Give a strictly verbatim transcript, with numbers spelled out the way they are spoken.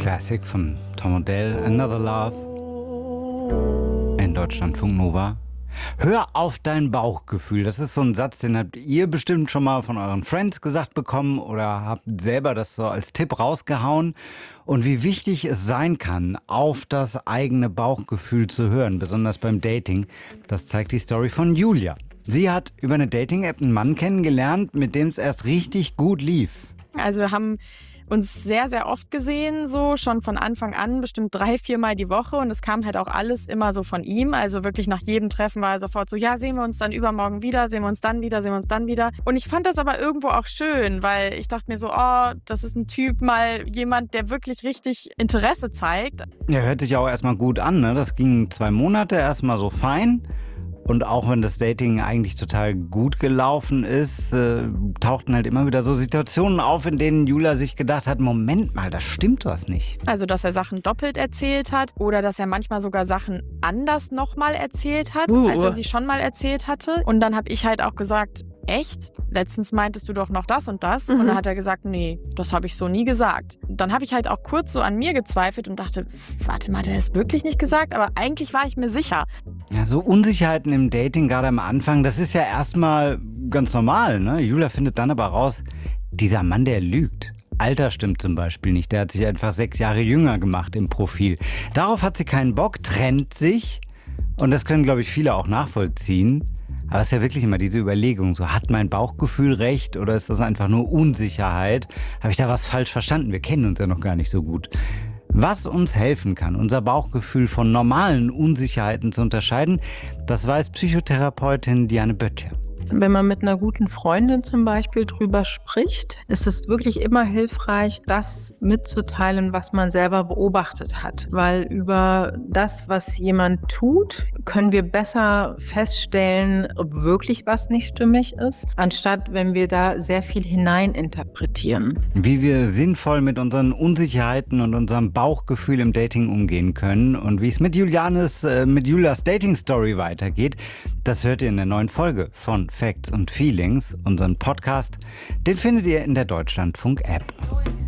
Classic von Tom Odell, Another Love in Deutschlandfunk Nova. Hör auf dein Bauchgefühl. Das ist so ein Satz, den habt ihr bestimmt schon mal von euren Friends gesagt bekommen oder habt selber das so als Tipp rausgehauen. Und wie wichtig es sein kann, auf das eigene Bauchgefühl zu hören, besonders beim Dating, das zeigt die Story von Julia. Sie hat über eine Dating-App einen Mann kennengelernt, mit dem es erst richtig gut lief. Also wir haben uns sehr, sehr oft gesehen, so schon von Anfang an, bestimmt drei, viermal die Woche. Und es kam halt auch alles immer so von ihm. Also wirklich nach jedem Treffen war er sofort so, ja, sehen wir uns dann übermorgen wieder, sehen wir uns dann wieder, sehen wir uns dann wieder. Und ich fand das aber irgendwo auch schön, weil ich dachte mir so, oh, das ist ein Typ, mal jemand, der wirklich richtig Interesse zeigt. Ja, hört sich auch erstmal gut an, ne? Das ging zwei Monate erstmal so fein. Und auch wenn das Dating eigentlich total gut gelaufen ist, äh, tauchten halt immer wieder so Situationen auf, in denen Julia sich gedacht hat, Moment mal, da stimmt was nicht. Also, dass er Sachen doppelt erzählt hat oder dass er manchmal sogar Sachen anders nochmal erzählt hat, Uh. als er sie schon mal erzählt hatte. Und dann habe ich halt auch gesagt, echt? Letztens meintest du doch noch das und das. Mhm. Und dann hat er gesagt, nee, das habe ich so nie gesagt. Dann habe ich halt auch kurz so an mir gezweifelt und dachte, warte mal, hat er das wirklich nicht gesagt? Aber eigentlich war ich mir sicher. Ja, so Unsicherheiten im Dating, gerade am Anfang, das ist ja erstmal ganz normal, ne? Julia findet dann aber raus, dieser Mann, der lügt. Alter stimmt zum Beispiel nicht. Der hat sich einfach sechs Jahre jünger gemacht im Profil. Darauf hat sie keinen Bock, trennt sich. Und das können, glaube ich, viele auch nachvollziehen. Aber es ist ja wirklich immer diese Überlegung, so hat mein Bauchgefühl recht oder ist das einfach nur Unsicherheit? Habe ich da was falsch verstanden? Wir kennen uns ja noch gar nicht so gut. Was uns helfen kann, unser Bauchgefühl von normalen Unsicherheiten zu unterscheiden, das weiß Psychotherapeutin Diane Böttcher. Wenn man mit einer guten Freundin zum Beispiel drüber spricht, ist es wirklich immer hilfreich, das mitzuteilen, was man selber beobachtet hat. Weil über das, was jemand tut, können wir besser feststellen, ob wirklich was nicht stimmig ist, anstatt wenn wir da sehr viel hineininterpretieren. Wie wir sinnvoll mit unseren Unsicherheiten und unserem Bauchgefühl im Dating umgehen können und wie es mit Julianes, äh, mit Julias Dating-Story weitergeht, das hört ihr in der neuen Folge von Facts und Feelings, unseren Podcast. Den findet ihr in der Deutschlandfunk-App.